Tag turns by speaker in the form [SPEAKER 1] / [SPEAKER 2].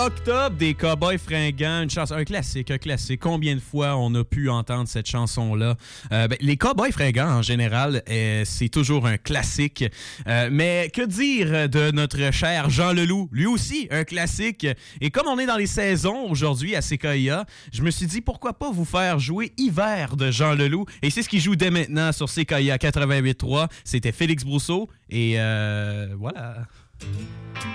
[SPEAKER 1] Octobre des Cowboys fringants, un classique. Combien de fois on a pu entendre cette chanson-là? Les Cowboys fringants, en général, c'est toujours un classique. Mais que dire de notre cher Jean Leloup? Lui aussi, un classique. Et comme on est dans les saisons aujourd'hui à CKIA, je me suis dit, pourquoi pas vous faire jouer Hiver de Jean Leloup? Et c'est ce qu'il joue dès maintenant sur CKIA 88.3. C'était Félix Brousseau. Et voilà.